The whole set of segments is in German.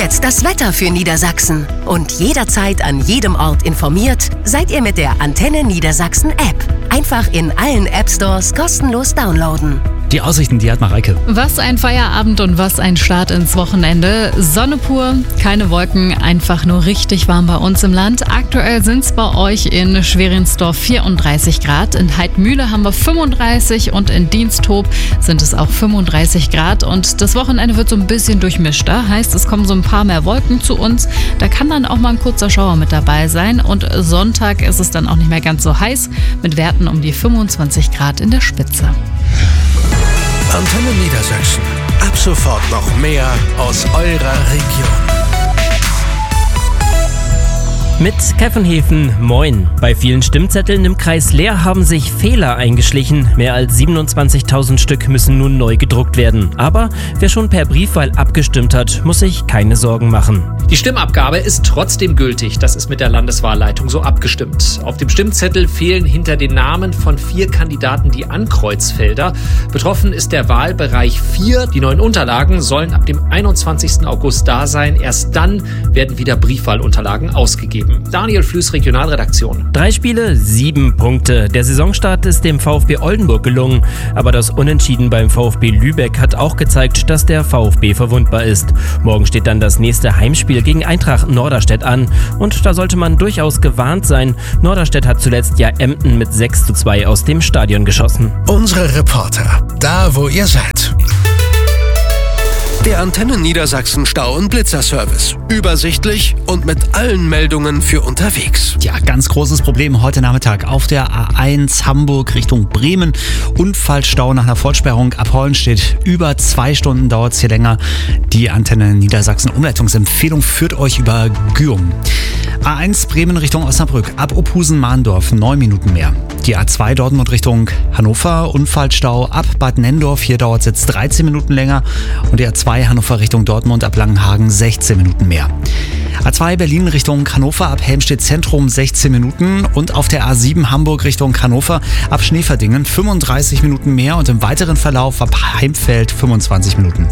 jetzt das Wetter für Niedersachsen. Und jederzeit an jedem Ort informiert seid ihr mit der Antenne Niedersachsen App. Einfach in allen App-Stores kostenlos downloaden. Die Aussichten, die hat Mareike. Was ein Feierabend und was ein Start ins Wochenende. Sonne pur, keine Wolken, einfach nur richtig warm bei uns im Land. Aktuell sind es bei euch in Schwerinsdorf 34 Grad. In Heidmühle haben wir 35 und in Diensthof sind es auch 35 Grad. Und das Wochenende wird so ein bisschen durchmischter. Heißt, es kommen so ein paar mehr Wolken zu uns. Da kann dann auch mal ein kurzer Schauer mit dabei sein. Und Sonntag ist es dann auch nicht mehr ganz so heiß mit Werten um die 25 Grad in der Spitze. Antenne Niedersachsen. Ab sofort noch mehr aus eurer Region. Mit Käffenhäfen, moin. Bei vielen Stimmzetteln im Kreis Leer haben sich Fehler eingeschlichen. Mehr als 27.000 Stück müssen nun neu gedruckt werden. Aber wer schon per Briefwahl abgestimmt hat, muss sich keine Sorgen machen. Die Stimmabgabe ist trotzdem gültig. Das ist mit der Landeswahlleitung so abgestimmt. Auf dem Stimmzettel fehlen hinter den Namen von 4 Kandidaten die Ankreuzfelder. Betroffen ist der Wahlbereich 4. Die neuen Unterlagen sollen ab dem 21. August da sein. Erst dann werden wieder Briefwahlunterlagen ausgegeben. Daniel Flüß, Regionalredaktion. 3 Spiele, 7 Punkte. Der Saisonstart ist dem VfB Oldenburg gelungen. Aber das Unentschieden beim VfB Lübeck hat auch gezeigt, dass der VfB verwundbar ist. Morgen steht dann das nächste Heimspiel gegen Eintracht Norderstedt an. Und da sollte man durchaus gewarnt sein. Norderstedt hat zuletzt ja Emden mit 6:2 aus dem Stadion geschossen. Unsere Reporter, da wo ihr seid. Der Antenne Niedersachsen Stau- und Blitzerservice. Übersichtlich und mit allen Meldungen für unterwegs. Ja, ganz großes Problem heute Nachmittag auf der A1 Hamburg Richtung Bremen. Unfallstau nach einer Vollsperrung ab Hollenstedt. Über 2 Stunden dauert es hier länger. Die Antenne Niedersachsen Umleitungsempfehlung führt euch über Güum. A1 Bremen Richtung Osnabrück. Ab Ophusen-Mahndorf 9 Minuten mehr. Die A2 Dortmund Richtung Hannover. Unfallstau ab Bad Nendorf. Hier dauert es jetzt 13 Minuten länger. Und die A2 Hannover Richtung Dortmund ab Langenhagen 16 Minuten mehr. A2 Berlin Richtung Hannover ab Helmstedt Zentrum 16 Minuten und auf der A7 Hamburg Richtung Hannover ab Schneeverdingen 35 Minuten mehr und im weiteren Verlauf ab Heimfeld 25 Minuten.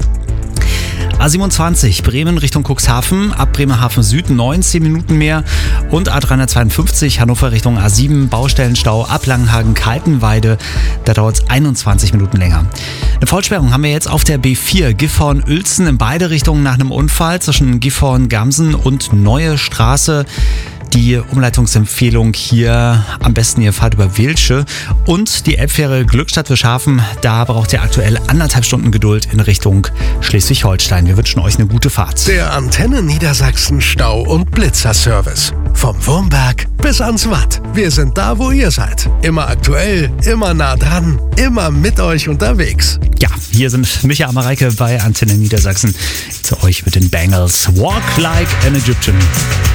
A27 Bremen Richtung Cuxhaven, ab Bremerhaven Süd 19 Minuten mehr und A352 Hannover Richtung A7 Baustellenstau ab Langenhagen-Kaltenweide, da dauert es 21 Minuten länger. Eine Vollsperrung haben wir jetzt auf der B4 Gifhorn-Uelzen in beide Richtungen nach einem Unfall zwischen Gifhorn-Gamsen und Neue Straße. Die Umleitungsempfehlung hier, am besten ihr fahrt über Wilsche. Und die Elbfähre Glückstadt-Wischhafen, da braucht ihr aktuell 1,5 Stunden Geduld in Richtung Schleswig-Holstein. Wir wünschen euch eine gute Fahrt. Der Antenne Niedersachsen Stau- und Blitzerservice. Vom Wurmberg bis ans Watt. Wir sind da, wo ihr seid. Immer aktuell, immer nah dran, immer mit euch unterwegs. Ja, hier sind Micha und Mareike bei Antenne Niedersachsen. Zu euch mit den Bangles. Walk like an Egyptian.